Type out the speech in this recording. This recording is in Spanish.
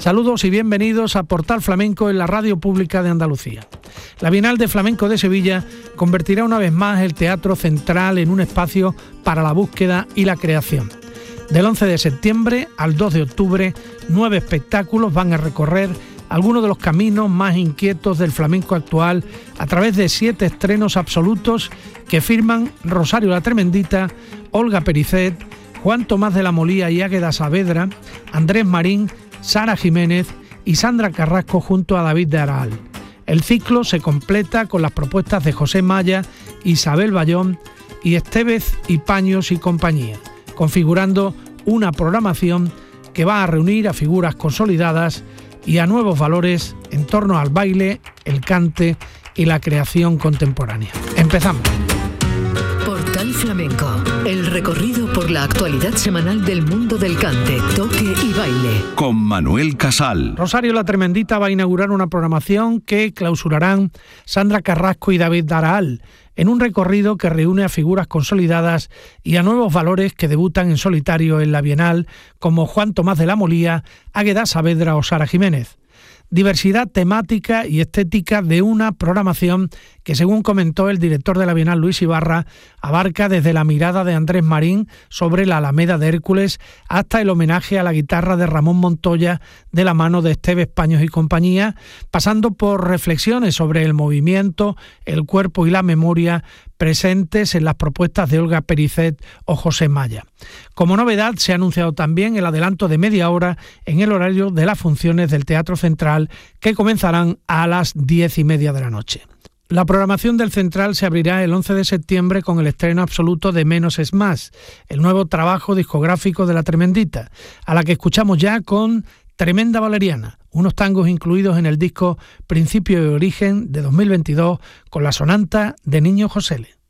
Saludos y bienvenidos a Portal Flamenco en la Radio Pública de Andalucía. La Bienal de Flamenco de Sevilla convertirá una vez más el Teatro Central en un espacio para la búsqueda y la creación. Del 11 de septiembre al 2 de octubre, 9 espectáculos van a recorrer algunos de los caminos más inquietos del flamenco actual a través de 7 estrenos absolutos que firman Rosario la Tremendita, Olga Pericet, Juan Tomás de la Molía y Águeda Saavedra, Andrés Marín, Sara Jiménez y Sandra Carrasco junto a David de Araal. El ciclo se completa con las propuestas de José Maya, Isabel Bayón y Estevez y Paños y compañía, configurando una programación que va a reunir a figuras consolidadas y a nuevos valores en torno al baile, el cante y la creación contemporánea. Empezamos. Portal Flamenco, el recorrido por la actualidad semanal del mundo del cante, toque y baile. Con Manuel Casal. Rosario la Tremendita va a inaugurar una programación que clausurarán Sandra Carrasco y David de Araal, en un recorrido que reúne a figuras consolidadas y a nuevos valores que debutan en solitario en la Bienal, como Juan Tomás de la Molía, Águeda Saavedra o Sara Jiménez. Diversidad temática y estética de una programación que, según comentó el director de la Bienal, Luis Ibarra, abarca desde la mirada de Andrés Marín sobre la Alameda de Hércules hasta el homenaje a la guitarra de Ramón Montoya de la mano de Estevez, Paños y compañía, pasando por reflexiones sobre el movimiento, el cuerpo y la memoria presentes en las propuestas de Olga Pericet o José Maya. Como novedad, se ha anunciado también el adelanto de media hora en el horario de las funciones del Teatro Central, que comenzarán a las 10:30 de la noche. La programación del Central se abrirá el 11 de septiembre con el estreno absoluto de Menos es Más, el nuevo trabajo discográfico de La Tremendita, a la que escuchamos ya con Tremenda Valeriana, unos tangos incluidos en el disco Principio y Origen de 2022 con la sonanta de Niño Josele.